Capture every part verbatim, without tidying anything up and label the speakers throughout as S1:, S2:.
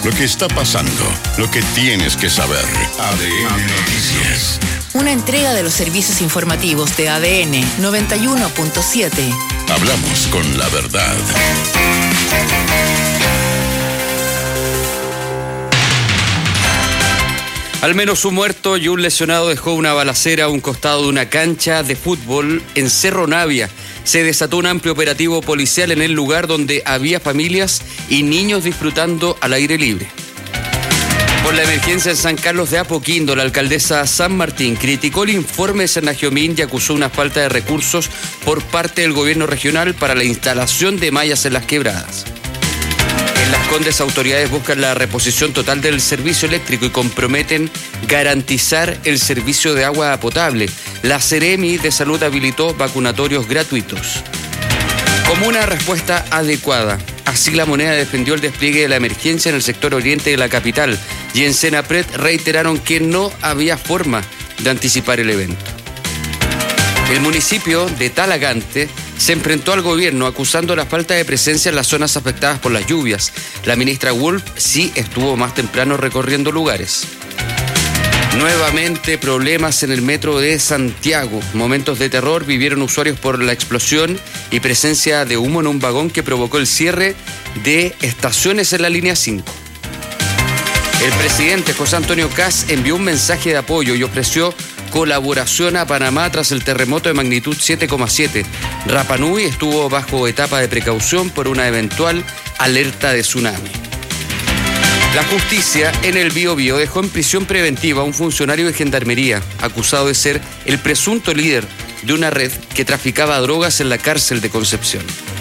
S1: Lo que está pasando, lo que tienes que saber. A D N Noticias.
S2: Una entrega de los servicios informativos de A D N noventa y uno punto siete.
S1: Hablamos con la verdad.
S3: Al menos un muerto y un lesionado dejó una balacera a un costado de una cancha de fútbol en Cerro Navia. Se desató un amplio operativo policial en el lugar donde había familias y niños disfrutando al aire libre. Por la emergencia en San Carlos de Apoquindo, la alcaldesa San Martín criticó el informe de Sernagiomín y acusó una falta de recursos por parte del gobierno regional para la instalación de mallas en las quebradas. En Las Condes, autoridades buscan la reposición total del servicio eléctrico y comprometen garantizar el servicio de agua potable. La Seremi de Salud habilitó vacunatorios gratuitos. Como una respuesta adecuada, así La Moneda defendió el despliegue de la emergencia en el sector oriente de la capital y en Senapred reiteraron que no había forma de anticipar el evento. El municipio de Talagante se enfrentó al gobierno acusando la falta de presencia en las zonas afectadas por las lluvias. La ministra Wolf sí estuvo más temprano recorriendo lugares. Nuevamente problemas en el metro de Santiago. Momentos de terror vivieron usuarios por la explosión y presencia de humo en un vagón que provocó el cierre de estaciones en la línea cinco. El presidente José Antonio Kast envió un mensaje de apoyo y ofreció colaboración a Panamá tras el terremoto de magnitud siete coma siete. Rapa Nui estuvo bajo etapa de precaución por una eventual alerta de tsunami. La justicia en el Biobío dejó en prisión preventiva a un funcionario de gendarmería acusado de ser el presunto líder de una red que traficaba drogas en la cárcel de Concepción.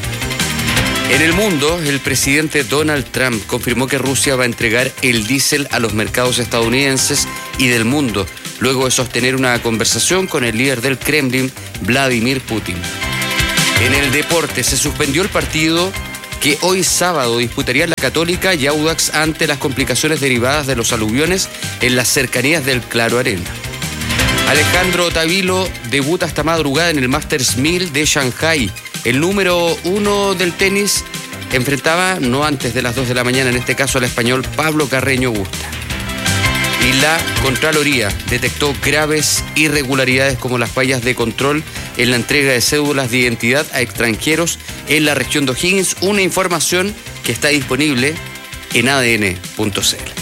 S3: En el mundo, el presidente Donald Trump confirmó que Rusia va a entregar el diésel a los mercados estadounidenses y del mundo, luego de sostener una conversación con el líder del Kremlin, Vladimir Putin. En el deporte, se suspendió el partido que hoy sábado disputaría la Católica y Audax ante las complicaciones derivadas de los aluviones en las cercanías del Claro Arena. Alejandro Tavilo debuta esta madrugada en el Masters mil de Shanghai. El número uno del tenis enfrentaba, no antes de las dos de la mañana, en este caso al español Pablo Carreño Busta. Y la Contraloría detectó graves irregularidades como las fallas de control en la entrega de cédulas de identidad a extranjeros en la región de O'Higgins, una información que está disponible en A D N punto c l.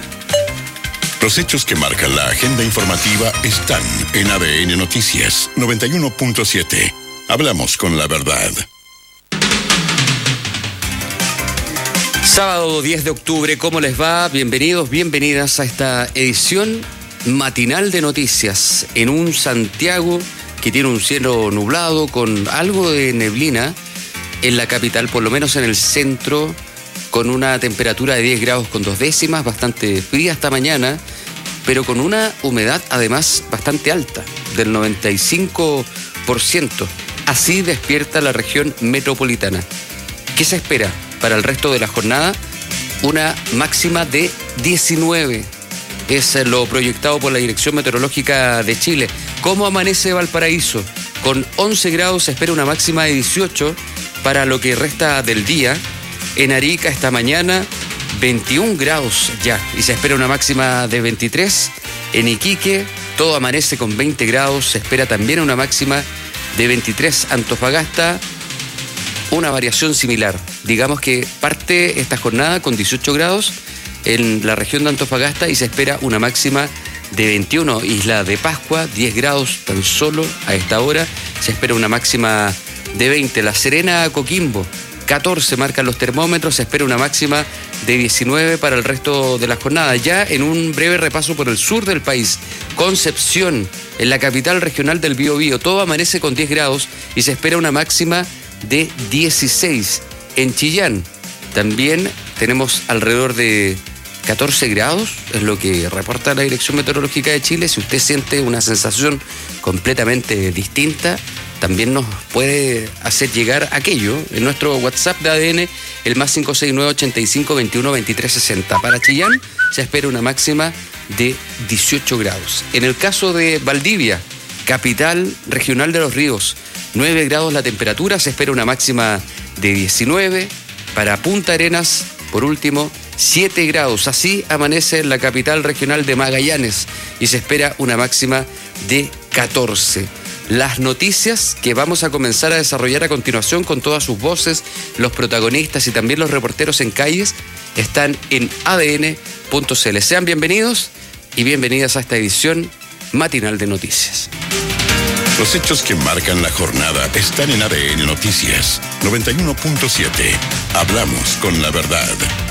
S1: Los hechos que marcan la agenda informativa están en A D N Noticias noventa y uno punto siete. Hablamos con la verdad.
S3: Sábado diez de octubre, ¿cómo les va? Bienvenidos, bienvenidas a esta edición matinal de noticias en un Santiago que tiene un cielo nublado con algo de neblina en la capital, por lo menos en el centro, con una temperatura de diez grados con dos décimas, bastante fría esta mañana, pero con una humedad además bastante alta, del noventa y cinco por ciento. Así despierta la región metropolitana. ¿Qué se espera para el resto de la jornada? Una máxima de diecinueve. Es lo proyectado por la Dirección Meteorológica de Chile. ¿Cómo amanece Valparaíso? Con once grados se espera una máxima de dieciocho para lo que resta del día. En Arica esta mañana veintiún grados ya y se espera una máxima de veintitrés. En Iquique todo amanece con veinte grados, se espera también una máxima de veintitrés. Antofagasta, una variación similar. Digamos que parte esta jornada con dieciocho grados en la región de Antofagasta y se espera una máxima de veintiuno. Isla de Pascua, diez grados tan solo a esta hora, se espera una máxima de veinte. La Serena, Coquimbo, catorce marcan los termómetros, se espera una máxima de diecinueve para el resto de la jornada. Ya en un breve repaso por el sur del país, Concepción, en la capital regional del Biobío, todo amanece con diez grados y se espera una máxima de dieciséis. En Chillán también tenemos alrededor de catorce grados, es lo que reporta la Dirección Meteorológica de Chile. Si usted siente una sensación completamente distinta, también nos puede hacer llegar aquello en nuestro WhatsApp de A D N, el más cinco seis nueve, ochenta y cinco, veintiuno, veintitrés, sesenta. Para Chillán se espera una máxima de dieciocho grados. En el caso de Valdivia, capital regional de los ríos, nueve grados la temperatura, se espera una máxima de diecinueve. Para Punta Arenas, por último, siete grados. Así amanece en la capital regional de Magallanes y se espera una máxima de catorce. Las noticias que vamos a comenzar a desarrollar a continuación con todas sus voces, los protagonistas y también los reporteros en calles están en A D N punto C L. Sean bienvenidos y bienvenidas a esta edición matinal de noticias.
S1: Los hechos que marcan la jornada están en A D N Noticias noventa y uno punto siete. Hablamos con la verdad.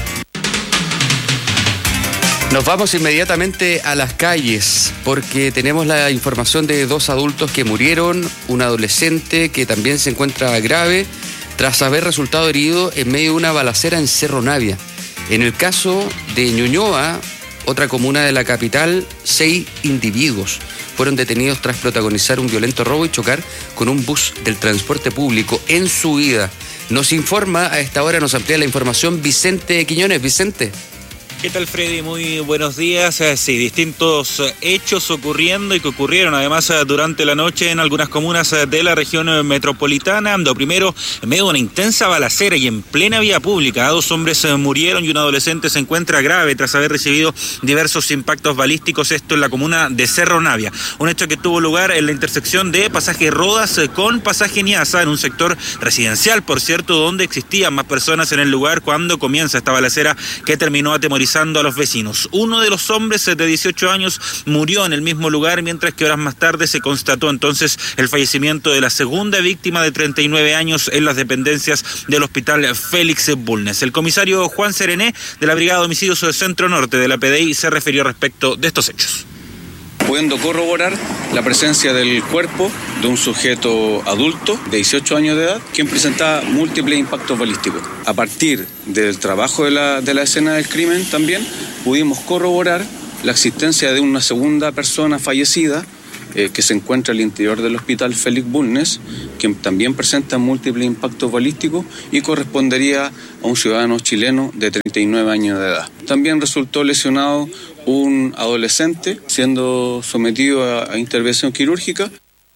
S3: Nos vamos inmediatamente a las calles porque tenemos la información de dos adultos que murieron, un adolescente que también se encuentra grave tras haber resultado herido en medio de una balacera en Cerro Navia. En el caso de Ñuñoa, otra comuna de la capital, seis individuos fueron detenidos tras protagonizar un violento robo y chocar con un bus del transporte público en su huida. Nos informa a esta hora, nos amplía la información Vicente Quiñones. Vicente.
S4: ¿Qué tal, Freddy? Muy buenos días. Sí, distintos hechos ocurriendo y que ocurrieron además durante la noche en algunas comunas de la región metropolitana. Lo primero, en medio de una intensa balacera y en plena vía pública, dos hombres murieron y un adolescente se encuentra grave tras haber recibido diversos impactos balísticos, esto en la comuna de Cerro Navia. Un hecho que tuvo lugar en la intersección de Pasaje Rodas con Pasaje Ñaza, en un sector residencial, por cierto, donde existían más personas en el lugar cuando comienza esta balacera que terminó atemorizando a los vecinos. Uno de los hombres de dieciocho años murió en el mismo lugar, mientras que horas más tarde se constató entonces el fallecimiento de la segunda víctima de treinta y nueve años en las dependencias del hospital Félix Bulnes. El comisario Juan Serené de la Brigada de Homicidios del Centro Norte de la P D I se refirió respecto de estos hechos.
S5: Pudiendo corroborar la presencia del cuerpo de un sujeto adulto de dieciocho años de edad, quien presentaba múltiples impactos balísticos. A partir del trabajo de la, de la escena del crimen también pudimos corroborar la existencia de una segunda persona fallecida eh, que se encuentra al interior del hospital Félix Bulnes, quien también presenta múltiples impactos balísticos y correspondería a un ciudadano chileno de treinta y nueve años de edad. También resultó lesionado un adolescente siendo sometido a, a intervención quirúrgica.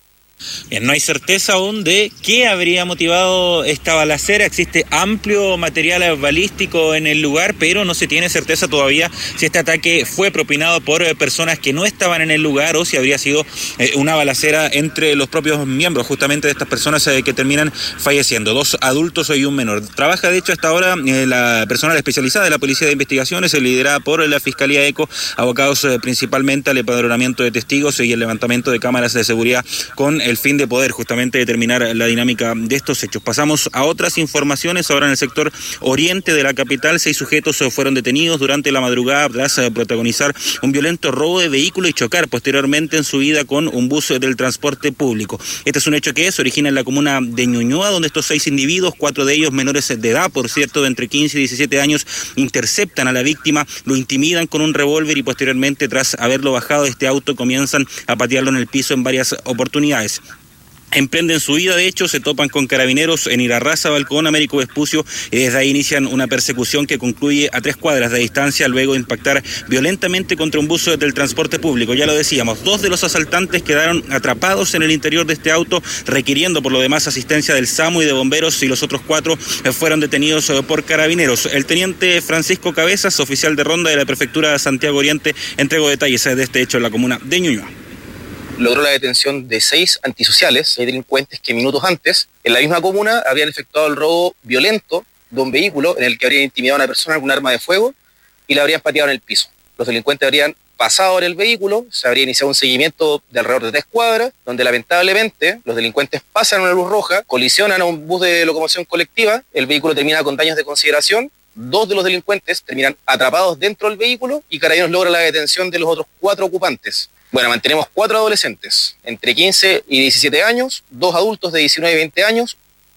S4: Bien, no hay certeza aún de qué habría motivado esta balacera. Existe amplio material balístico en el lugar, pero no se tiene certeza todavía si este ataque fue propinado por personas que no estaban en el lugar o si habría sido eh, una balacera entre los propios miembros justamente de estas personas eh, que terminan falleciendo. Dos adultos y un menor. Trabaja de hecho hasta ahora eh, la personal especializada de la Policía de Investigaciones, liderada por la Fiscalía ECO, abocados eh, principalmente al empadronamiento de testigos y el levantamiento de cámaras de seguridad con el fin de poder justamente determinar la dinámica de estos hechos. Pasamos a otras informaciones. Ahora en el sector oriente de la capital, seis sujetos fueron detenidos durante la madrugada tras protagonizar un violento robo de vehículo y chocar posteriormente en su ida con un bus del transporte público. Este es un hecho que se origina en la comuna de Ñuñoa, donde estos seis individuos, cuatro de ellos menores de edad, por cierto, de entre quince y diecisiete años, interceptan a la víctima, lo intimidan con un revólver y posteriormente, tras haberlo bajado de este auto, comienzan a patearlo en el piso en varias oportunidades. Emprenden su huida, de hecho, se topan con carabineros en Irarrázaval, Balcón, Américo Vespucio, y desde ahí inician una persecución que concluye a tres cuadras de distancia luego de impactar violentamente contra un bus del transporte público. Ya lo decíamos, dos de los asaltantes quedaron atrapados en el interior de este auto, requiriendo por lo demás asistencia del SAMU y de bomberos, y los otros cuatro fueron detenidos por carabineros. El teniente Francisco Cabezas, oficial de ronda de la Prefectura de Santiago Oriente, entregó detalles de este hecho en la comuna de Ñuñoa.
S6: Logró la detención de seis antisociales, seis delincuentes que minutos antes, en la misma comuna, habían efectuado el robo violento de un vehículo en el que habrían intimidado a una persona con un arma de fuego y la habrían pateado en el piso. Los delincuentes habrían pasado por el vehículo, se habría iniciado un seguimiento de alrededor de tres cuadras, donde lamentablemente los delincuentes pasan una luz roja, colisionan a un bus de locomoción colectiva, el vehículo termina con daños de consideración, dos de los delincuentes terminan atrapados dentro del vehículo y Carabineros logra la detención de los otros cuatro ocupantes. Bueno, mantenemos cuatro adolescentes, entre quince y diecisiete años, dos adultos de diecinueve y veinte años.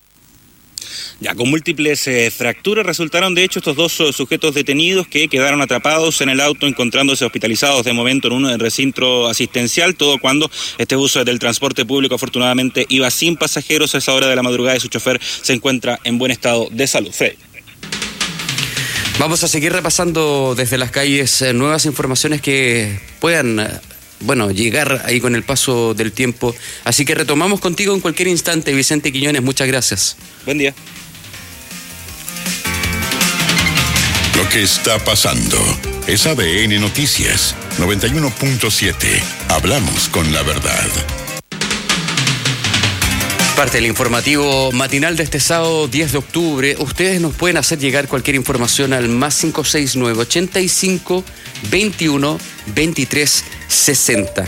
S4: Ya, con múltiples eh, fracturas resultaron de hecho estos dos uh, sujetos detenidos que quedaron atrapados en el auto, encontrándose hospitalizados de momento en un recinto asistencial, todo cuando este bus del transporte público afortunadamente iba sin pasajeros. A esa hora de la madrugada y su chofer se encuentra en buen estado de salud. Freddy.
S3: Vamos a seguir repasando desde las calles eh, nuevas informaciones que puedan... Eh, bueno, llegar ahí con el paso del tiempo. Así que retomamos contigo en cualquier instante, Vicente Quiñones. Muchas gracias.
S4: Buen día.
S1: lo que está pasando. Es A D N Noticias noventa y uno punto siete. Hablamos con la verdad.
S3: Parte del informativo matinal de este sábado diez de octubre. Ustedes nos pueden hacer llegar cualquier información al más cinco seis nueve, ochenta y cinco, veintiuno, veintitrés, sesenta.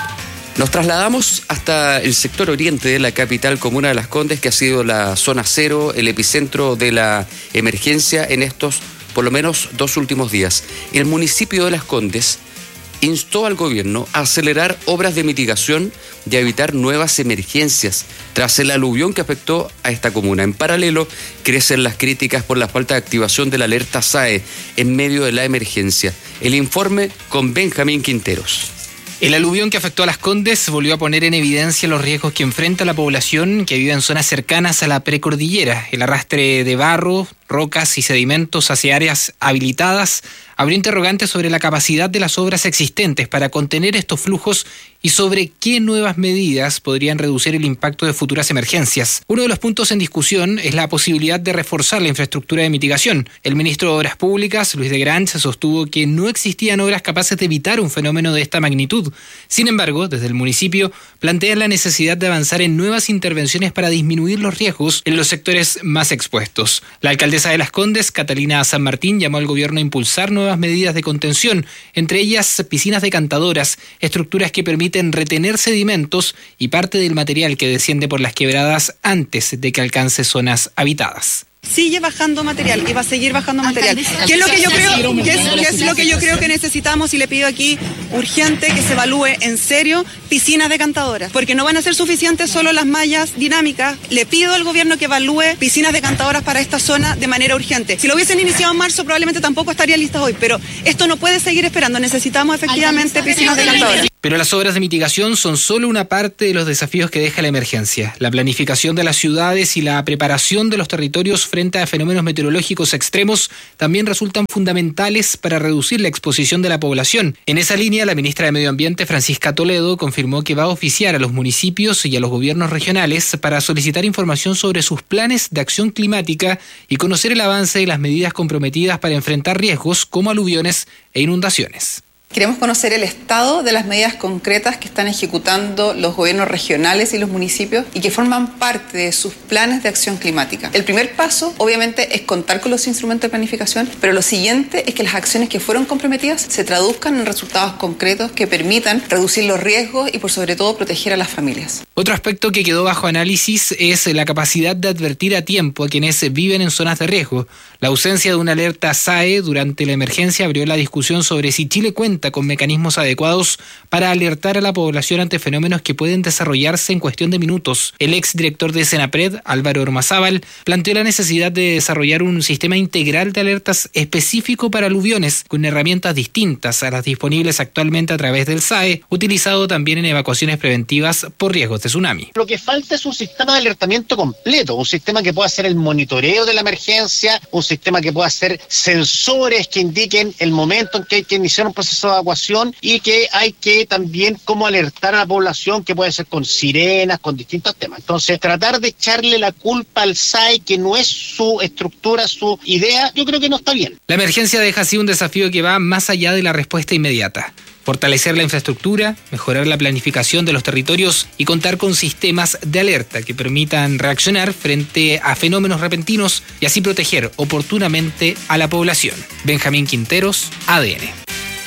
S3: Nos trasladamos hasta el sector oriente de la capital comuna de Las Condes, que ha sido la zona cero, el epicentro de la emergencia en estos, por lo menos, dos últimos días. El municipio de Las Condes instó al gobierno a acelerar obras de mitigación y a evitar nuevas emergencias tras el aluvión que afectó a esta comuna. En paralelo, crecen las críticas por la falta de activación de la alerta S A E en medio de la emergencia. El informe con Benjamín Quinteros.
S7: El aluvión que afectó a Las Condes volvió a poner en evidencia los riesgos que enfrenta la población que vive en zonas cercanas a la precordillera. El arrastre de barro, rocas y sedimentos hacia áreas habilitadas abrió interrogantes sobre la capacidad de las obras existentes para contener estos flujos y sobre qué nuevas medidas podrían reducir el impacto de futuras emergencias. Uno de los puntos en discusión es la posibilidad de reforzar la infraestructura de mitigación. El ministro de Obras Públicas, Luis de Granch, sostuvo que no existían obras capaces de evitar un fenómeno de esta magnitud. Sin embargo, desde el municipio plantean la necesidad de avanzar en nuevas intervenciones para disminuir los riesgos en los sectores más expuestos. La alcaldesa de Las Condes, Catalina San Martín, llamó al gobierno a impulsar nuevas medidas de contención, entre ellas piscinas decantadoras, estructuras que permiten retener sedimentos y parte del material que desciende por las quebradas antes de que alcance zonas habitadas.
S8: Sigue bajando material y va a seguir bajando material. ¿Qué es lo que yo creo, qué es, qué es lo que yo creo que necesitamos? Y le pido aquí urgente que se evalúe en serio piscinas decantadoras, porque no van a ser suficientes solo las mallas dinámicas. Le pido al gobierno que evalúe piscinas decantadoras para esta zona de manera urgente. Si lo hubiesen iniciado en marzo, probablemente tampoco estaría lista hoy, pero esto no puede seguir esperando. Necesitamos efectivamente piscinas decantadoras.
S7: Pero las obras de mitigación son solo una parte de los desafíos que deja la emergencia. La planificación de las ciudades y la preparación de los territorios frente a fenómenos meteorológicos extremos también resultan fundamentales para reducir la exposición de la población. En esa línea, la ministra de Medio Ambiente, Francisca Toledo, confirmó que va a oficiar a los municipios y a los gobiernos regionales para solicitar información sobre sus planes de acción climática y conocer el avance de las medidas comprometidas para enfrentar riesgos como aluviones e inundaciones.
S9: Queremos conocer el estado de las medidas concretas que están ejecutando los gobiernos regionales y los municipios y que forman parte de sus planes de acción climática. El primer paso, obviamente, es contar con los instrumentos de planificación, pero lo siguiente es que las acciones que fueron comprometidas se traduzcan en resultados concretos que permitan reducir los riesgos y, por sobre todo, proteger a las familias.
S7: Otro aspecto que quedó bajo análisis es la capacidad de advertir a tiempo a quienes viven en zonas de riesgo. La ausencia de una alerta S A E durante la emergencia abrió la discusión sobre si Chile cuenta con mecanismos adecuados para alertar a la población ante fenómenos que pueden desarrollarse en cuestión de minutos. El exdirector de Senapred, Álvaro Ormazábal, planteó la necesidad de desarrollar un sistema integral de alertas específico para aluviones, con herramientas distintas a las disponibles actualmente a través del S A E, utilizado también en evacuaciones preventivas por riesgos de tsunami.
S10: Lo que falta es un sistema de alertamiento completo, un sistema que pueda hacer el monitoreo de la emergencia, un sistema que pueda hacer sensores que indiquen el momento en que hay que iniciar un proceso de evacuación y que hay que también cómo alertar a la población, que puede ser con sirenas, con distintos temas. Entonces, tratar de echarle la culpa al S A E, que no es su estructura, su idea, yo creo que no está bien.
S7: La emergencia deja así un desafío que va más allá de la respuesta inmediata. Fortalecer la infraestructura, mejorar la planificación de los territorios y contar con sistemas de alerta que permitan reaccionar frente a fenómenos repentinos y así proteger oportunamente a la población. Benjamín Quinteros, A D N.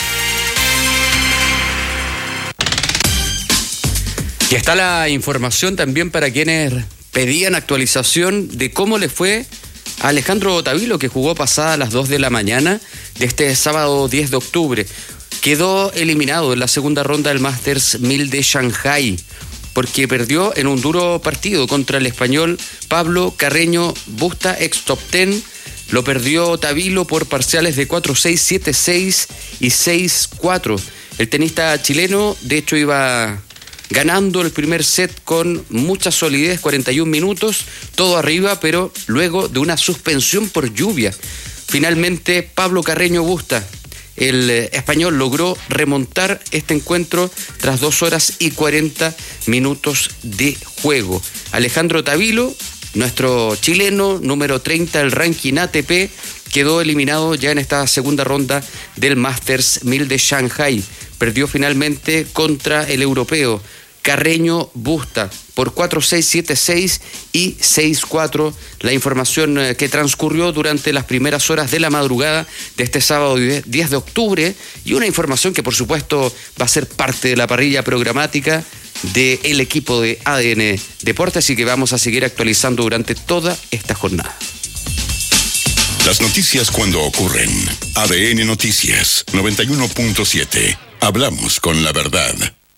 S3: Y está la información también para quienes pedían actualización de cómo le fue a Alejandro Tavilo, que jugó pasada las dos de la mañana de este sábado diez de octubre. Quedó eliminado en la segunda ronda del Masters mil de Shanghái porque perdió en un duro partido contra el español Pablo Carreño Busta, ex top diez. Lo perdió Tavilo por parciales de cuatro seis, siete seis y seis cuatro. El tenista chileno, de hecho, iba ganando el primer set con mucha solidez, cuarenta y un minutos, todo arriba, pero luego de una suspensión por lluvia. Finalmente, Pablo Carreño Busta, el español, logró remontar este encuentro tras dos horas y cuarenta minutos de juego. Alejandro Tavilo, nuestro chileno, número treinta del ranking A T P, quedó eliminado ya en esta segunda ronda del Masters mil de Shanghai. Perdió finalmente contra el europeo Carreño Busta por cuatro seis, siete seis y seis cuatro. La información que transcurrió durante las primeras horas de la madrugada de este sábado diez de octubre, y una información que por supuesto va a ser parte de la parrilla programática del equipo de A D N Deportes y que vamos a seguir actualizando durante toda esta jornada.
S1: Las noticias cuando ocurren. A D N Noticias noventa y uno punto siete. Hablamos con la verdad.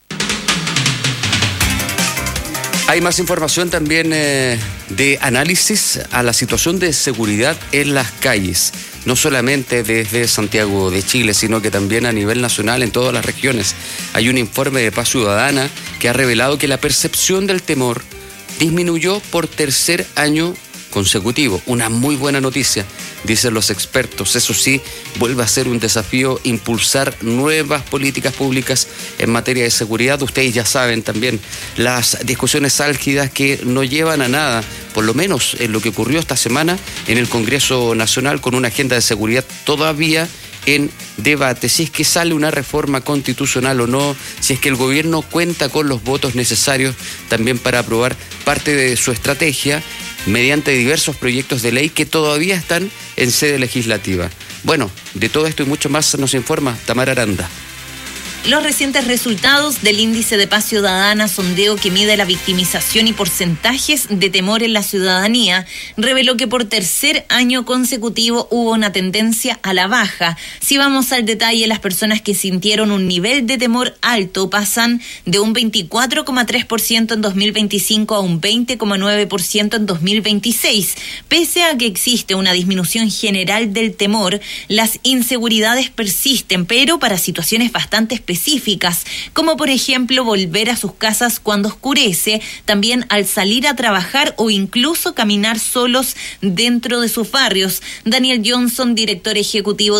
S3: Hay más información también eh, de análisis a la situación de seguridad en las calles, no solamente desde Santiago de Chile, sino que también a nivel nacional en todas las regiones. Hay un informe de Paz Ciudadana que ha revelado que la percepción del temor disminuyó por tercer año consecutivo. Una muy buena noticia, dicen los expertos. Eso sí, vuelve a ser un desafío impulsar nuevas políticas públicas en materia de seguridad. Ustedes ya saben también las discusiones álgidas que no llevan a nada, por lo menos en lo que ocurrió esta semana en el Congreso Nacional, con una agenda de seguridad todavía en debate, si es que sale una reforma constitucional o no, si es que el gobierno cuenta con los votos necesarios también para aprobar parte de su estrategia mediante diversos proyectos de ley que todavía están en sede legislativa. Bueno, de todo esto y mucho más nos informa Tamara Aranda.
S11: Los recientes resultados del Índice de Paz Ciudadana, sondeo que mide la victimización y porcentajes de temor en la ciudadanía, reveló que por tercer año consecutivo hubo una tendencia a la baja. Si vamos al detalle, las personas que sintieron un nivel de temor alto pasan de un veinticuatro coma tres por ciento en dos mil veinticinco a un veinte coma nueve por ciento en dos mil veintiséis. Pese a que existe una disminución general del temor, las inseguridades persisten, pero para situaciones bastante específicas. específicas, como por ejemplo volver a sus casas cuando oscurece, también al salir a trabajar o incluso caminar solos dentro de sus barrios. Daniel Johnson, director ejecutivo